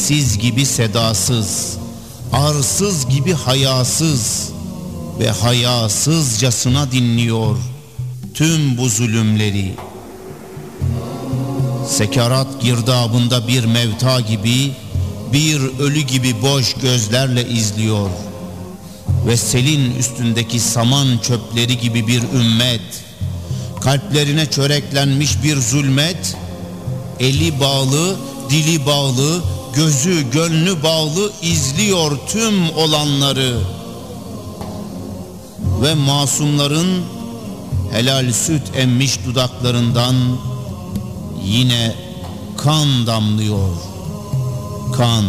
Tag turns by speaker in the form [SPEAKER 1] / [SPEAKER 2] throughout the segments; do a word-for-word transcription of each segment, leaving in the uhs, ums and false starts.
[SPEAKER 1] sessiz gibi sedasız, arsız gibi hayasız ve hayasızcasına dinliyor tüm bu zulümleri. Sekarat girdabında bir mevta gibi, bir ölü gibi boş gözlerle izliyor ve selin üstündeki saman çöpleri gibi bir ümmet, kalplerine çöreklenmiş bir zulmet, eli bağlı, dili bağlı, gözü, gönlü bağlı izliyor tüm olanları ve masumların helal süt emmiş dudaklarından yine kan damlıyor. Kan.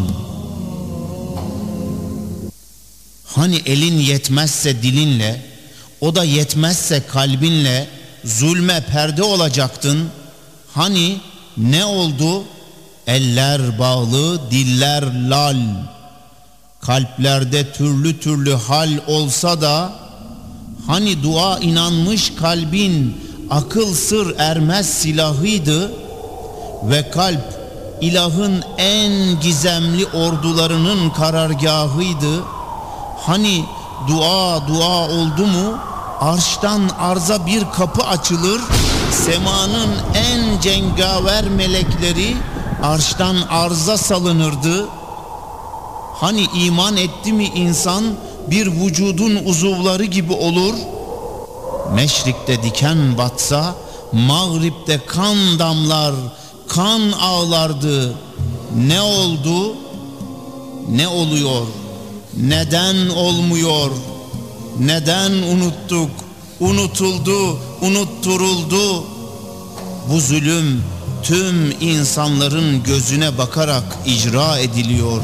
[SPEAKER 1] Hani elin yetmezse dilinle, o da yetmezse kalbinle zulme perde olacaktın. Hani ne oldu? Eller bağlı, diller lal. Kalplerde türlü türlü hal olsa da, hani dua inanmış kalbin akıl sır ermez silahıydı ve kalp ilahın en gizemli ordularının karargahıydı. Hani dua dua oldu mu arştan arza bir kapı açılır, semanın en cengaver melekleri arştan arza salınırdı. Hani iman etti mi insan bir vücudun uzuvları gibi olur, meşrikte diken batsa mağripte kan damlar, kan ağlardı. Ne oldu? Ne oluyor? Neden olmuyor? Neden unuttuk? Unutuldu, unutturuldu. Bu zulüm tüm insanların gözüne bakarak icra ediliyor.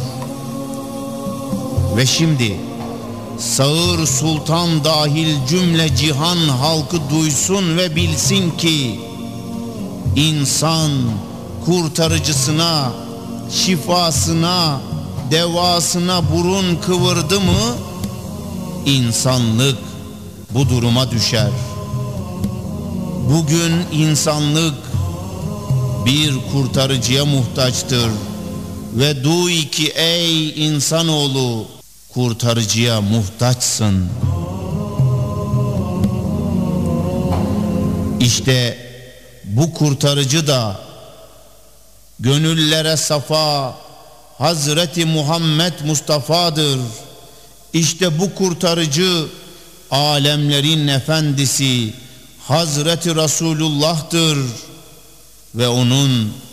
[SPEAKER 1] Ve şimdi Sağır Sultan dahil cümle cihan halkı duysun ve bilsin ki insan kurtarıcısına, şifasına, devasına burun kıvırdı mı insanlık bu duruma düşer. Bugün insanlık bir kurtarıcıya muhtaçtır ve duy ki ey insanoğlu kurtarıcıya muhtaçsın. İşte bu kurtarıcı da gönüllere safa Hazreti Muhammed Mustafa'dır. İşte bu kurtarıcı alemlerin efendisi Hazreti Resulullah'tır ve onun